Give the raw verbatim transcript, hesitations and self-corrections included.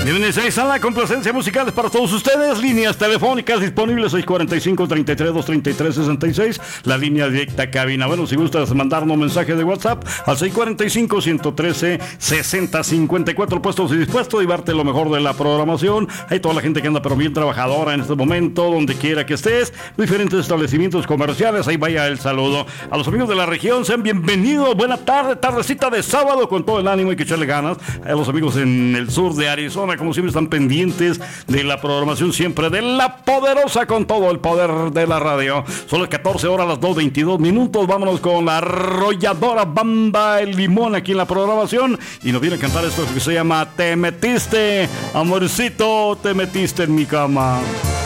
Bienvenidos, ahí están las complacencias musicales para todos ustedes. Líneas telefónicas disponibles seis cuatro cinco, treinta y tres, doscientos treinta y tres, sesenta y seis. La línea directa a cabina. Bueno, si gustas mandarnos un mensaje de WhatsApp al seis cuatro cinco, ciento trece, sesenta cincuenta y cuatro. Puestos y dispuestos a llevarte lo mejor de la programación. Hay toda la gente que anda pero bien trabajadora en este momento, donde quiera que estés. Diferentes establecimientos comerciales. Ahí vaya el saludo. A los amigos de la región, sean bienvenidos. Buena tarde, tardecita de sábado con todo el ánimo. Hay que echarle ganas. A los amigos en el sur de Arizona, como siempre, están pendientes de la programación siempre de La Poderosa, con todo el poder de la radio. Son las catorce horas, las dos veintidós minutos. Vámonos con la arrolladora Banda El Limón aquí en la programación. Y nos viene a cantar esto que se llama Te metiste, amorcito, te metiste en mi cama.